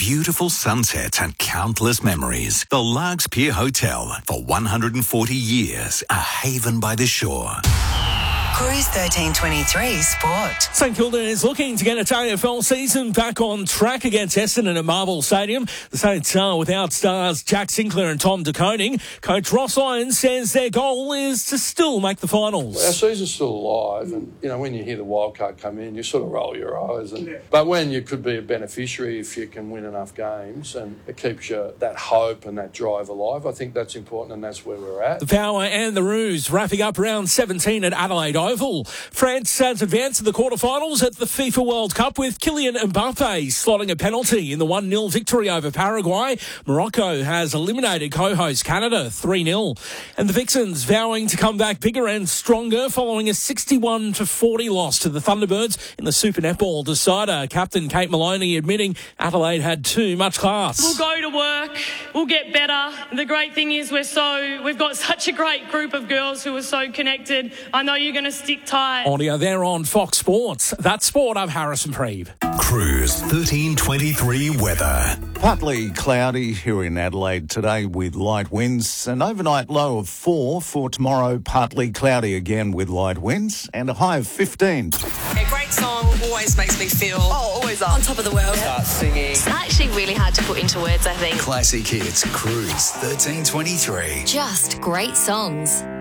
beautiful sunsets and countless memories. The Largs Pier Hotel, for 140 years, a haven by the shore. Cruise 1323 Sport. St Kilda is looking to get its AFL season back on track against Essendon at Marvel Stadium. The Saints are without stars Jack Sinclair and Tom De Koning. Coach Ross Lyons says their goal is to still make the finals. Our season's still alive, and when you hear the wild card come in, you sort of roll your eyes. But when you could be a beneficiary if you can win enough games, and it keeps you that hope and that drive alive, I think that's important, and that's where we're at. The Power and the Roos wrapping up round 17 at Adelaide Oval. France has advanced to the quarterfinals at the FIFA World Cup with Kylian Mbappe slotting a penalty in the 1-0 victory over Paraguay. Morocco has eliminated co-host Canada 3-0. And the Vixens vowing to come back bigger and stronger following a 61-40 loss to the Thunderbirds in the Super Netball decider. Captain Kate Maloney admitting Adelaide had too much class. We'll go to work, we'll get better. The great thing is we've got such a great group of girls who are so connected. I know you're going to stick tight. Audio there on Fox Sports. That's Sport. I'm Harrison Preeb. Cruise 1323 weather. Partly cloudy here in Adelaide today with light winds. An overnight low of 4 for tomorrow. Partly cloudy again with light winds and a high of 15. A great song always makes me feel always on top of the world. Start singing. It's actually really hard to put into words, I think. Classic hits. Cruise 1323. Just great songs.